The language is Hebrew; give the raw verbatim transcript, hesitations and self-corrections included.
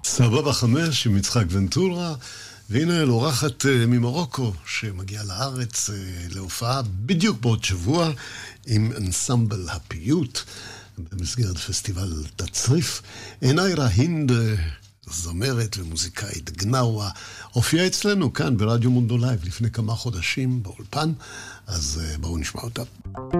סבבה חמש עם יצחק ונטורה, והנה אורחת ממרוקו שמגיעה לארץ להופעה בדיוק בעוד שבוע עם אנסמבל הפיוט במסגרת פסטיבל תצריף. ניירה הינד, זמרת ומוזיקאית גנאווה, הופיעה אצלנו כאן ברדיו מונדו לייב לפני כמה חודשים באולפן, אז בואו נשמע אותה.